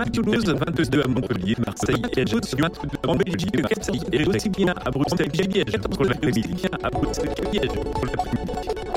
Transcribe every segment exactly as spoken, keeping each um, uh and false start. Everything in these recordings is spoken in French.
à Toulouse, vingt-deux à Montpellier, Marseille et Ajaccio, en Belgique, Capsaï et aussi bien à Bruxelles et Liège pour l'après-midi, à Bruxelles et Liège pour l'après-midi.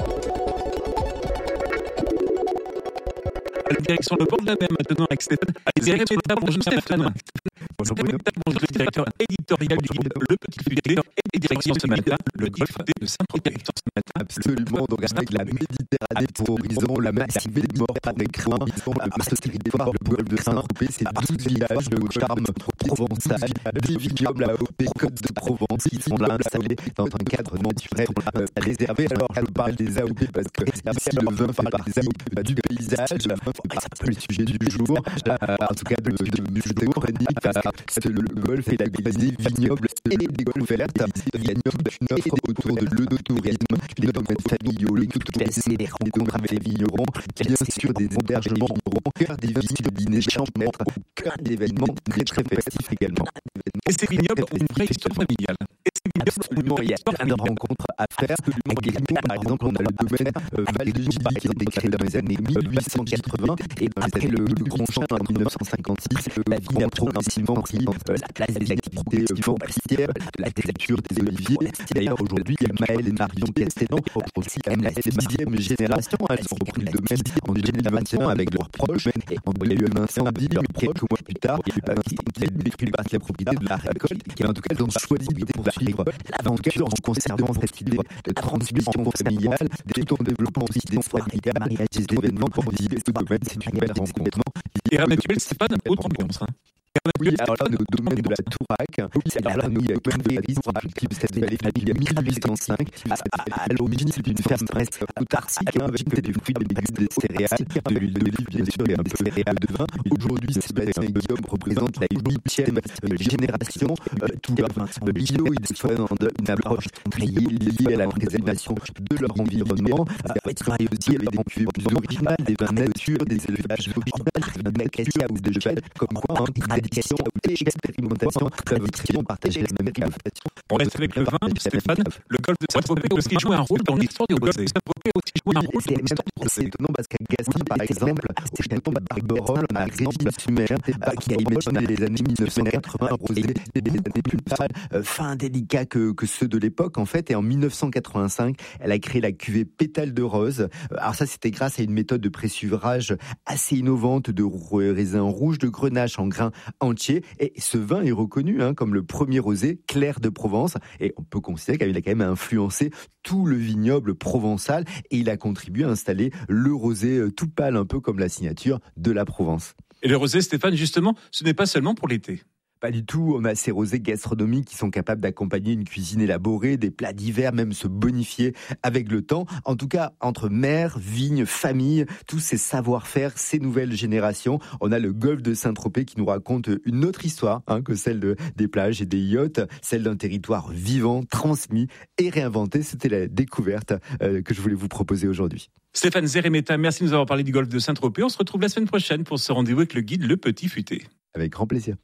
Direction le bord de la mer maintenant avec Stéphane. Zérémeta, bonjour Stéphane. Bonjour Zérémeta, bonjour le directeur éditorial du guide Le Petit Futé et direction ce matin le Golfe de Saint-Tropez. Absolument, donc avec la Méditerranée pour horizon, la massive des morts par des crans, ce territoire, le Golfe de Saint-Tropez, c'est douze villages de charme provençal, des vignobles à O P Côte de Provence qui sont là installés dans un cadre naturel réservé. Alors je parle des A O P parce que ici le vin fait partie du paysage, c'est un peu le sujet du jour, en tout cas de musée chronique, c'est le golfe et la grisée vignoble et des golfs vertes. Il y a toute une offre autour de l'œnotourisme, des domaines familiaux, les cultes classés, des rencontres avec les vignerons, bien sûr des hébergements au cœur des villes, de dîners champêtres, au cœur d'événements très très festifs également. Et ces vignobles ont une vraie histoire familiale. Absolument, il y a plein de rencontres à faire. Par exemple, on a le domaine euh, Val de Gilly qui a été créé dans les années mille huit cent quatre-vingts et après le, le Grand Champ en mille neuf cent cinquante-six, la ville a progressivement pris euh, la place des activités euh, forestières, de la culture des oliviers. D'ailleurs, aujourd'hui, il y a Maël et Marion Castellan, aussi quand même la sixième génération. Elles ont repris le domaine en deux mille vingt et un avec leurs proches. Et il y a eu un incendie, mais quelques mois plus tard, elles détruisent la propriété de la récolte. Et en tout cas, elles ont choisi de poursuivre l'aventure en conservant cette idée de transmission familiale, tout en développant aussi des soirées, des mariages, des événements pour visiter ce domaine. C'est une belle rencontre. Et Ramatuel, c'est pas autre ambiance. Hein. Oui, alors là, le domaine de la Tourac, alors là, nous, il y a quand même des risques qui cette vallée il y a mille huit cent cinq. À l'origine, c'est une ferme presque autarcique, avec des fruits, des légumes, des céréales, de l'huile d'olive, bien sûr, et un peu de céréales de vin. Aujourd'hui, Sébastien Guillaume représente la huitième génération. Tout leur bio, ils défendent une approche très liée à la préservation de leur environnement. Ils travaillent aussi avec des cuvées plus originales, des vins nature, des élevages originaux, des vins nature ou des cheval, comme quoi, hein, tradition et expérimentation peuvent très partager la même qualification. On reste avec le vin, Stéphane. Le golfe de Saint-Tropez aussi joue un rôle dans l'histoire du rosé. Saint-Tropez aussi joue un rôle dans l'histoire du rosé. C'est étonnant parce qu'à Gaston, par exemple, c'est un tombe à Barberolles, on a Régine Sumer qui a imaginé les années mille neuf cent quatre-vingts un rosé, des années plus pâles, fins délicats que, que ceux de l'époque en fait. Et en mille neuf cent quatre-vingt-cinq, elle a créé la cuvée Pétale de rose. Alors ça, c'était grâce à une méthode de pressuvrage assez innovante de raisin rouge de Grenache en grains entiers. Et ce vin est reconnu hein, comme le premier rosé clair de Provence. Et on peut considérer qu'il a quand même influencé tout le vignoble provençal et il a contribué à installer le rosé tout pâle, un peu comme la signature de la Provence. Et le rosé, Stéphane, justement, ce n'est pas seulement pour l'été. Pas du tout, on a ces rosés gastronomiques qui sont capables d'accompagner une cuisine élaborée, des plats divers, même se bonifier avec le temps. En tout cas, entre mer, vigne, famille, tous ces savoir-faire, ces nouvelles générations, on a le golfe de Saint-Tropez qui nous raconte une autre histoire hein, que celle de, des plages et des yachts, celle d'un territoire vivant, transmis et réinventé. C'était la découverte euh, que je voulais vous proposer aujourd'hui. Stéphane Zérémeta, merci de nous avoir parlé du golfe de Saint-Tropez. On se retrouve la semaine prochaine pour ce rendez-vous avec le guide Le Petit Futé. Avec grand plaisir.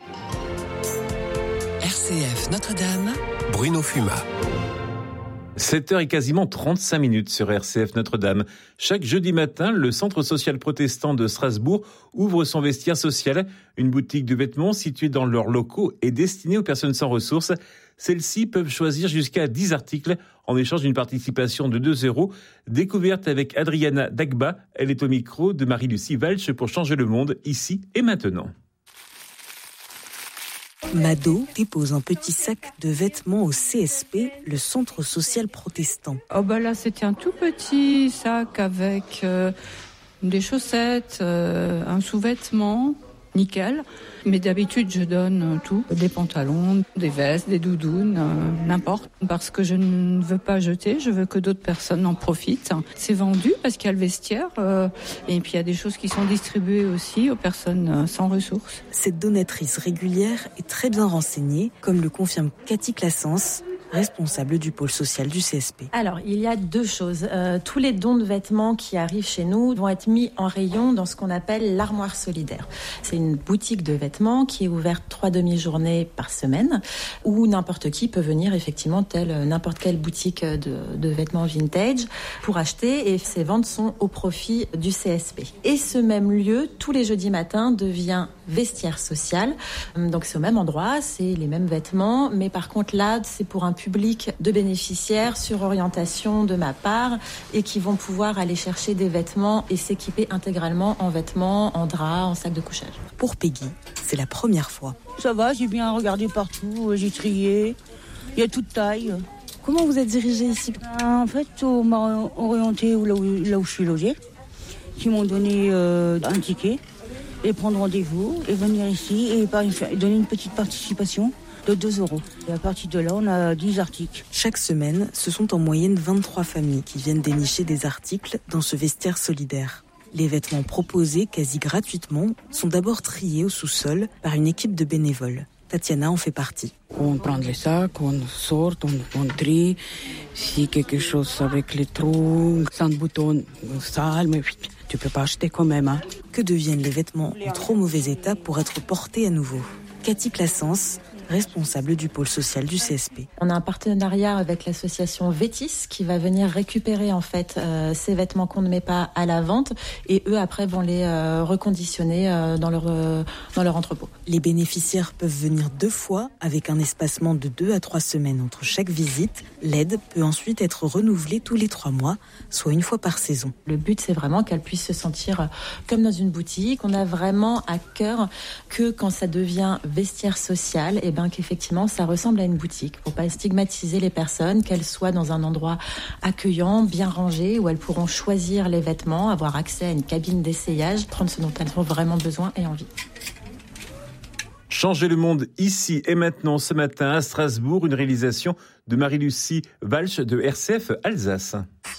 R C F Notre-Dame, Bruno Fumat. sept heures et quasiment trente-cinq minutes sur R C F Notre-Dame. Chaque jeudi matin, le Centre social protestant de Strasbourg ouvre son vestiaire social, une boutique de vêtements située dans leurs locaux et destinée aux personnes sans ressources. Celles-ci peuvent choisir jusqu'à dix articles en échange d'une participation de deux euros. Découverte avec Adriana Dagba. Elle est au micro de Marie-Lucie Walsh pour changer le monde ici et maintenant. Mado dépose un petit sac de vêtements au C S P, le Centre social protestant. Oh bah là, c'était un tout petit sac avec euh, des chaussettes, euh, un sous-vêtement, nickel. Mais d'habitude, je donne tout, des pantalons, des vestes, des doudounes, euh, n'importe. Parce que je ne veux pas jeter, je veux que d'autres personnes en profitent. C'est vendu parce qu'il y a le vestiaire euh, et puis il y a des choses qui sont distribuées aussi aux personnes euh, sans ressources. Cette donatrice régulière est très bien renseignée, comme le confirme Cathy Classens, responsable du pôle social du C S P. Alors, il y a deux choses. Euh, tous les dons de vêtements qui arrivent chez nous vont être mis en rayon dans ce qu'on appelle l'armoire solidaire. C'est une boutique de vêtements qui est ouverte trois demi-journées par semaine, où n'importe qui peut venir effectivement, telle n'importe quelle boutique de, de vêtements vintage, pour acheter, et ces ventes sont au profit du C S P. Et ce même lieu, tous les jeudis matins, devient vestiaire social. Donc c'est au même endroit, c'est les mêmes vêtements, mais par contre là, c'est pour un public de bénéficiaires sur orientation de ma part et qui vont pouvoir aller chercher des vêtements et s'équiper intégralement en vêtements, en draps, en sacs de couchage. Pour Peggy, c'est la première fois. Ça va, j'ai bien regardé partout, j'ai trié, il y a toute taille. Comment vous êtes dirigée ici ? En fait, on m'a orienté là où, là où je suis logée, qui m'ont donné euh, un ticket. Et prendre rendez-vous et venir ici et donner une petite participation de deux euros. Et à partir de là, on a dix articles. Chaque semaine, ce sont en moyenne vingt-trois familles qui viennent dénicher des articles dans ce vestiaire solidaire. Les vêtements proposés quasi gratuitement sont d'abord triés au sous-sol par une équipe de bénévoles. Tatiana en fait partie. On prend les sacs, on sort, on, on trie. Si quelque chose avec les trous, sans bouton, sale, mais tu peux pas acheter quand même. Hein. Que deviennent les vêtements en trop mauvais état pour être portés à nouveau ? Cathy Classens, responsable du pôle social du C S P. On a un partenariat avec l'association Vétis qui va venir récupérer en fait euh, ces vêtements qu'on ne met pas à la vente et eux après vont les euh, reconditionner euh, dans leur euh, dans leur entrepôt. Les bénéficiaires peuvent venir deux fois avec un espacement de deux à trois semaines entre chaque visite. L'aide peut ensuite être renouvelée tous les trois mois, soit une fois par saison. Le but c'est vraiment qu'elle puisse se sentir comme dans une boutique. On a vraiment à cœur que quand ça devient vestiaire social, et ben qu'effectivement ça ressemble à une boutique pour pas stigmatiser les personnes, qu'elles soient dans un endroit accueillant, bien rangé, où elles pourront choisir les vêtements, avoir accès à une cabine d'essayage, prendre ce dont elles ont vraiment besoin et envie. Changer le monde ici et maintenant ce matin à Strasbourg, une réalisation de Marie-Lucie Walsh de R C F Alsace.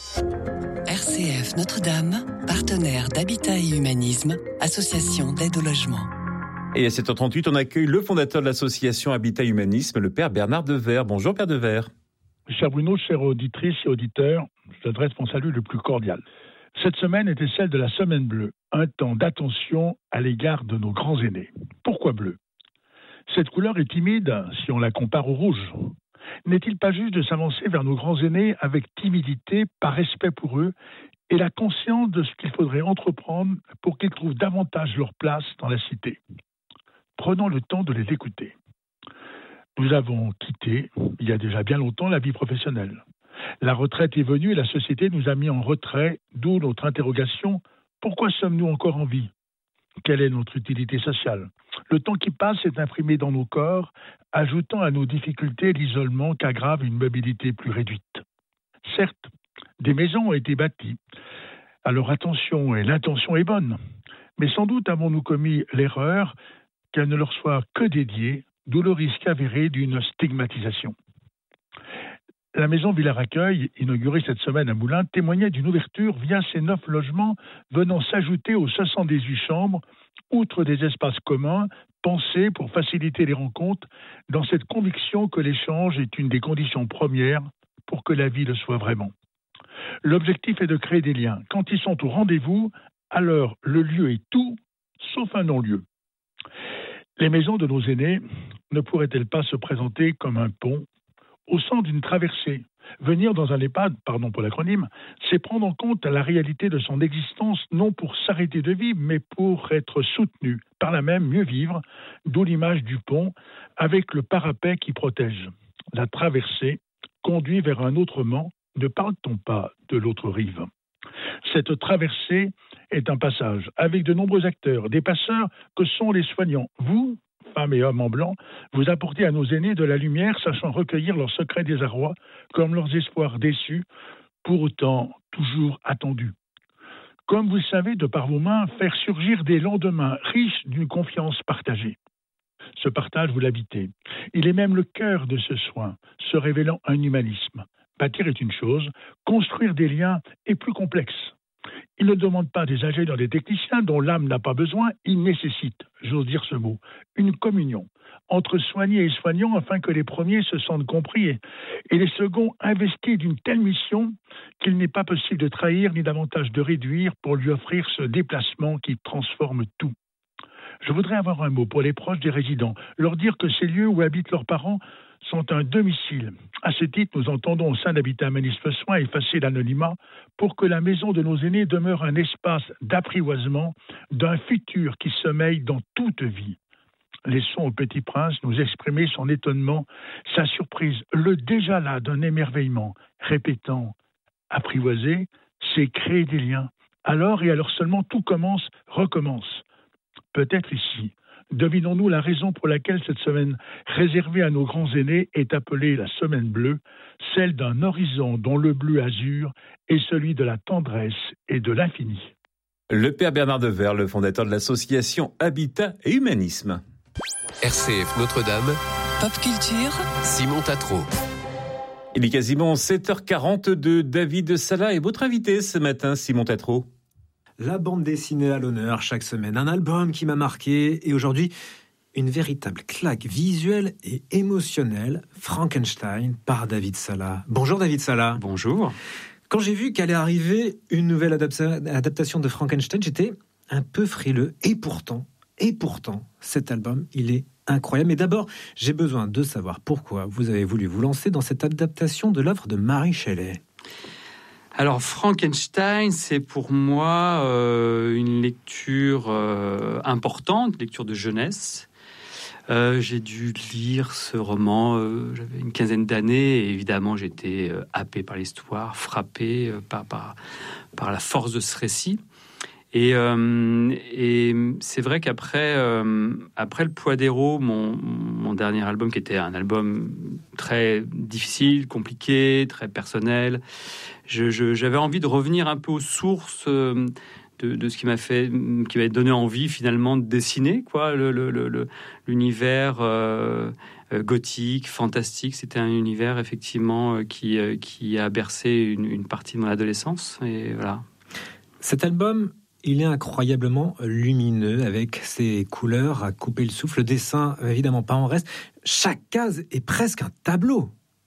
R C F Notre-Dame, partenaire d'Habitat et Humanisme, association d'aide au logement. Et à sept heures trente-huit, on accueille le fondateur de l'association Habitat Humanisme, le père Bernard Devers. Bonjour père Devers. Cher Bruno, chères auditrices et auditeurs, je t'adresse mon salut le plus cordial. Cette semaine était celle de la Semaine bleue, un temps d'attention à l'égard de nos grands aînés. Pourquoi bleu ? Cette couleur est timide si on la compare au rouge. N'est-il pas juste de s'avancer vers nos grands aînés avec timidité, par respect pour eux, et la conscience de ce qu'il faudrait entreprendre pour qu'ils trouvent davantage leur place dans la cité ? Prenons le temps de les écouter. Nous avons quitté, il y a déjà bien longtemps, la vie professionnelle. La retraite est venue et la société nous a mis en retrait, d'où notre interrogation, pourquoi sommes-nous encore en vie ? Quelle est notre utilité sociale ? Le temps qui passe est imprimé dans nos corps, ajoutant à nos difficultés l'isolement qu'aggrave une mobilité plus réduite. Certes, des maisons ont été bâties. Alors attention, et l'intention est bonne. Mais sans doute avons-nous commis l'erreur qu'elle ne leur soit que dédiée, d'où le risque avéré d'une stigmatisation. La maison Villars-Accueil, inaugurée cette semaine à Moulins, témoignait d'une ouverture via ses neuf logements venant s'ajouter aux soixante-dix-huit chambres, outre des espaces communs pensés pour faciliter les rencontres, dans cette conviction que l'échange est une des conditions premières pour que la vie le soit vraiment. L'objectif est de créer des liens. Quand ils sont au rendez-vous, alors le lieu est tout, sauf un non-lieu. Les maisons de nos aînés ne pourraient-elles pas se présenter comme un pont au centre d'une traversée ? Venir dans un EHPAD, pardon pour l'acronyme, c'est prendre en compte la réalité de son existence, non pour s'arrêter de vivre, mais pour être soutenu, par là même mieux vivre, d'où l'image du pont, avec le parapet qui protège. La traversée conduit vers un autre Mans, ne parle-t-on pas de l'autre rive ? Cette traversée est un passage avec de nombreux acteurs, des passeurs que sont les soignants. Vous, femmes et hommes en blanc, vous apportez à nos aînés de la lumière, sachant recueillir leurs secrets désarroi, comme leurs espoirs déçus, pour autant toujours attendus. Comme vous le savez, de par vos mains, faire surgir des lendemains riches d'une confiance partagée. Ce partage, vous l'habitez. Il est même le cœur de ce soin, se révélant un humanisme. Bâtir est une chose, construire des liens est plus complexe. Il ne demande pas des ingénieurs, des techniciens dont l'âme n'a pas besoin. Il nécessite, j'ose dire ce mot, une communion entre soignés et soignants afin que les premiers se sentent compris et, et les seconds investis d'une telle mission qu'il n'est pas possible de trahir ni davantage de réduire pour lui offrir ce déplacement qui transforme tout. Je voudrais avoir un mot pour les proches des résidents, leur dire que ces lieux où habitent leurs parents sont un domicile. À ce titre, nous entendons au sein d'Habitat Humanisme Soins effacer l'anonymat pour que la maison de nos aînés demeure un espace d'apprivoisement d'un futur qui sommeille dans toute vie. Laissons au Petit Prince nous exprimer son étonnement, sa surprise, le déjà là d'un émerveillement, répétant « apprivoiser, c'est créer des liens ». Alors et alors seulement tout commence, recommence. Peut-être ici, devinons-nous la raison pour laquelle cette semaine réservée à nos grands aînés est appelée la Semaine bleue, celle d'un horizon dont le bleu azur est celui de la tendresse et de l'infini. Le père Bernard Devers, le fondateur de l'association Habitat et Humanisme. R C F Notre-Dame, Pop Culture, Simon Tatro. Il est quasiment sept heures quarante de David Sala est votre invité ce matin, Simon Tatro. La bande dessinée à l'honneur chaque semaine, un album qui m'a marqué et aujourd'hui une véritable claque visuelle et émotionnelle, Frankenstein par David Sala. Bonjour David Sala. Bonjour. Quand j'ai vu qu'allait arriver une nouvelle adapta- adaptation de Frankenstein, j'étais un peu frileux et pourtant, et pourtant, cet album, il est incroyable. Mais d'abord, j'ai besoin de savoir pourquoi vous avez voulu vous lancer dans cette adaptation de l'œuvre de Mary Shelley. Alors, Frankenstein, c'est pour moi euh, une lecture euh, importante, lecture de jeunesse. Euh, j'ai dû lire ce roman, euh, j'avais une quinzaine d'années, et évidemment, j'étais euh, happé par l'histoire, frappé euh, par, par, par la force de ce récit. Et, euh, et c'est vrai qu'après euh, après Le Poids d'Héros, mon, mon dernier album, qui était un album très difficile, compliqué, très personnel, je, je, j'avais envie de revenir un peu aux sources de, de ce qui m'a fait, qui m'a donné envie finalement de dessiner, quoi, le, le, le, l'univers euh, gothique, fantastique. C'était un univers effectivement qui, qui a bercé une, une partie de mon adolescence. Et voilà. Cet album, il est incroyablement lumineux, avec ses couleurs à couper le souffle. Le dessin, évidemment, pas en reste. Chaque case est presque un tableau.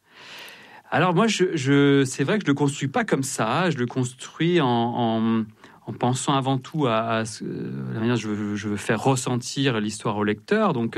Alors moi, je, je, c'est vrai que je le construis pas comme ça. Je le construis en, en, en pensant avant tout à, à ce, la manière dont je veux, je veux faire ressentir l'histoire au lecteur. Donc,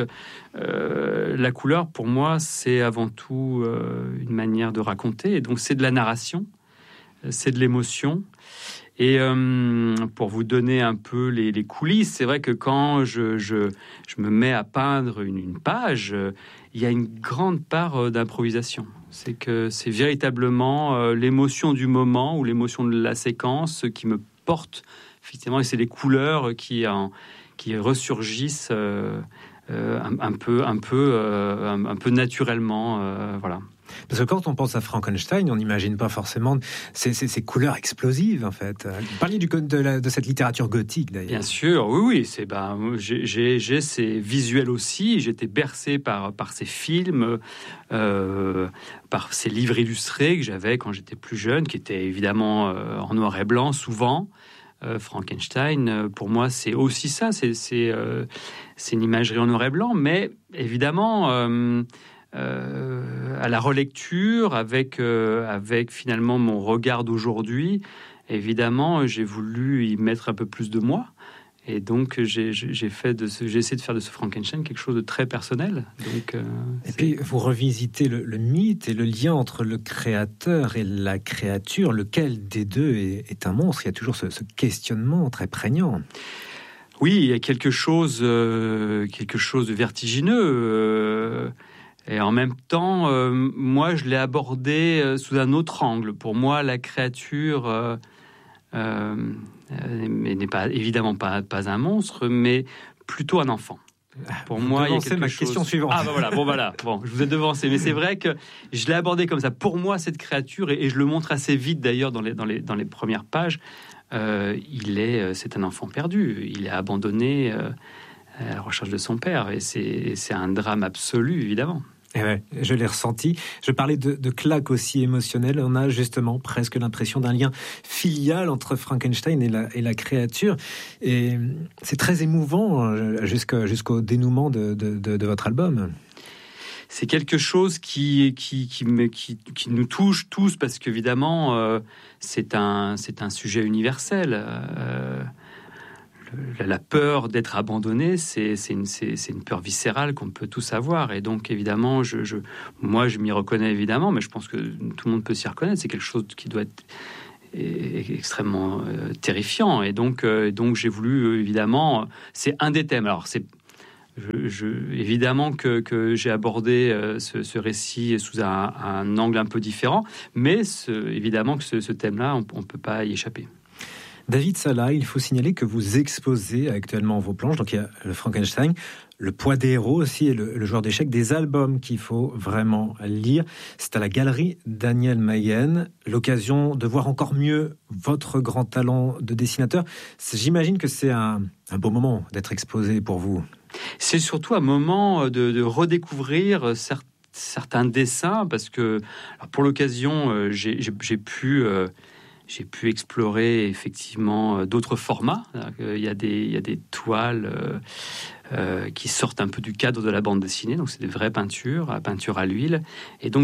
euh, la couleur, pour moi, c'est avant tout euh, une manière de raconter. Et donc, c'est de la narration, c'est de l'émotion. Et euh, pour vous donner un peu les, les coulisses, c'est vrai que quand je, je, je me mets à peindre une, une page, euh, il y a une grande part euh, d'improvisation. C'est que c'est véritablement euh, l'émotion du moment ou l'émotion de la séquence qui me porte, effectivement, et c'est les couleurs qui, en, qui ressurgissent euh, euh, un, un peu, un peu, euh, un, un peu naturellement, euh, voilà. Parce que quand on pense à Frankenstein, on n'imagine pas forcément ces, ces, ces couleurs explosives, en fait. Vous parliez du, de, la, de cette littérature gothique, d'ailleurs. Bien sûr, oui, oui. C'est, ben, j'ai, j'ai, j'ai ces visuels aussi. J'étais bercé par, par ces films, euh, par ces livres illustrés que j'avais quand j'étais plus jeune, qui étaient évidemment euh, en noir et blanc, souvent. Euh, Frankenstein, euh, pour moi, c'est aussi ça. C'est, c'est, euh, c'est une imagerie en noir et blanc, mais évidemment... Euh, Euh, à la relecture, avec, euh, avec finalement mon regard d'aujourd'hui, évidemment, j'ai voulu y mettre un peu plus de moi. Et donc, j'ai, j'ai, fait de ce, j'ai essayé de faire de ce Frankenstein quelque chose de très personnel. Donc, euh, et puis, vous revisitez le, le mythe et le lien entre le créateur et la créature. Lequel des deux est, est un monstre? Il y a toujours ce, ce questionnement très prégnant. Oui, il y a quelque chose, euh, quelque chose de vertigineux. Euh, Et en même temps, euh, moi, je l'ai abordé euh, sous un autre angle. Pour moi, la créature euh, euh, n'est pas, évidemment pas, pas un monstre, mais plutôt un enfant. Pour vous moi, il y a quelque ma chose... question suivante. Ah, bah voilà, bon, voilà. Bon, je vous ai devancé. Mais c'est vrai que je l'ai abordé comme ça. Pour moi, cette créature, et, et je le montre assez vite d'ailleurs dans les, dans les, dans les premières pages, euh, il est, c'est un enfant perdu. Il est abandonné euh, à la recherche de son père. Et c'est, c'est un drame absolu, évidemment. Eh ouais, je l'ai ressenti. Je parlais de, de claque aussi émotionnelle. On a justement presque l'impression d'un lien filial entre Frankenstein et la, et la créature. Et c'est très émouvant jusqu'à, jusqu'au dénouement de, de, de, de votre album. C'est quelque chose qui, qui, qui, me, qui, qui nous touche tous parce qu'évidemment, euh, c'est, un, c'est un sujet universel. Euh, La peur d'être abandonné, c'est, c'est, une, c'est, c'est une peur viscérale qu'on peut tous avoir. Et donc, évidemment, je, je, moi, je m'y reconnais évidemment, mais je pense que tout le monde peut s'y reconnaître. C'est quelque chose qui doit être extrêmement euh, terrifiant. Et donc, euh, donc, j'ai voulu, euh, évidemment, c'est un des thèmes. Alors, c'est je, je, évidemment que, que j'ai abordé euh, ce, ce récit sous un, un angle un peu différent, mais ce, évidemment que ce, ce thème-là, on ne peut pas y échapper. David Sala, il faut signaler que vous exposez actuellement vos planches, donc il y a le Frankenstein, le poids des héros aussi et le, le joueur d'échecs, des albums qu'il faut vraiment lire. C'est à la galerie Daniel Mayenne, l'occasion de voir encore mieux votre grand talent de dessinateur. J'imagine que c'est un, un beau moment d'être exposé pour vous. C'est surtout un moment de, de redécouvrir certains, certains dessins, parce que alors pour l'occasion, euh, j'ai, j'ai, j'ai pu... Euh, J'ai pu explorer effectivement d'autres formats. Il y a des, il y a des toiles euh, euh, qui sortent un peu du cadre de la bande dessinée. Donc, c'est des vraies peintures, à peinture à l'huile. Et donc,